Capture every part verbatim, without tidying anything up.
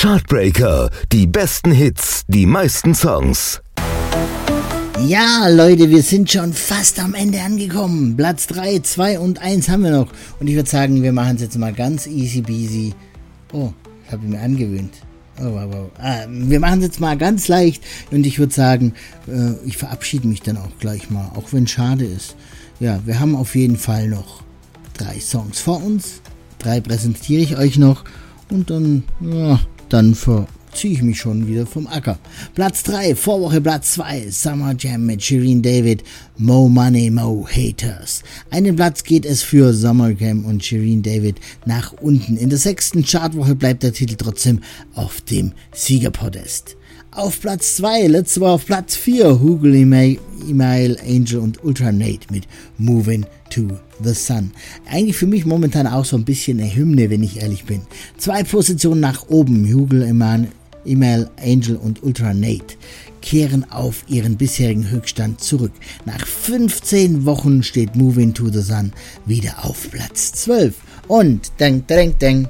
Chartbreaker, die besten Hits, die meisten Songs. Ja, Leute, wir sind schon fast am Ende angekommen. Platz drei, zwei und eins haben wir noch. Und ich würde sagen, wir machen es jetzt mal ganz easy peasy. Oh, das habe ich mir angewöhnt. Oh, wow, wow. Ah, wir machen es jetzt mal ganz leicht. Und ich würde sagen, äh, ich verabschiede mich dann auch gleich mal, auch wenn es schade ist. Ja, wir haben auf jeden Fall noch drei Songs vor uns. Drei präsentiere ich euch noch. Und dann, ja, dann verziehe ich mich schon wieder vom Acker. Platz drei, Vorwoche Platz zwei, Summer Jam mit Shirin David, Mo Money, Mo Haters. Einen Platz geht es für Summer Jam und Shirin David nach unten. In der sechsten Chartwoche bleibt der Titel trotzdem auf dem Siegerpodest. Auf Platz zwei, letzte Woche auf Platz vier, Hugel, Email, Email, Angel und Ultra Nate mit Moving to the Sun. Eigentlich für mich momentan auch so ein bisschen eine Hymne, wenn ich ehrlich bin. Zwei Positionen nach oben, Hugel, Email, Angel und Ultra Nate kehren auf ihren bisherigen Höchststand zurück. Nach fünfzehn Wochen steht Moving to the Sun wieder auf Platz zwölf. Und, deng, deng, deng,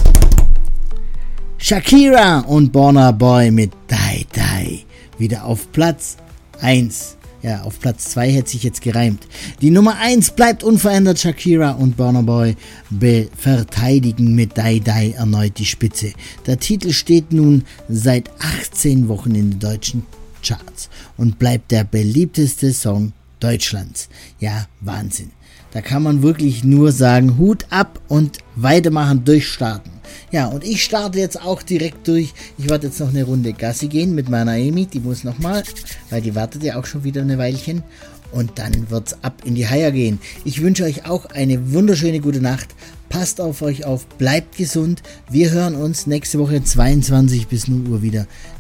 Shakira und Burna Boy mit Die Die wieder auf Platz eins. Ja, auf Platz zwei hätte sich jetzt gereimt. Die Nummer eins bleibt unverändert. Shakira und Burna Boy verteidigen mit Die Die erneut die Spitze. Der Titel steht nun seit achtzehn Wochen in den deutschen Charts und bleibt der beliebteste Song Deutschlands. Ja, Wahnsinn. Da kann man wirklich nur sagen, Hut ab und weitermachen, durchstarten. Ja, und ich starte jetzt auch direkt durch. Ich werde jetzt noch eine Runde Gassi gehen mit meiner Amy. Die muss nochmal, weil die wartet ja auch schon wieder eine Weilchen. Und dann wird's ab in die Haier gehen. Ich wünsche euch auch eine wunderschöne gute Nacht. Passt auf euch auf, bleibt gesund. Wir hören uns nächste Woche zweiundzwanzig bis null Uhr wieder.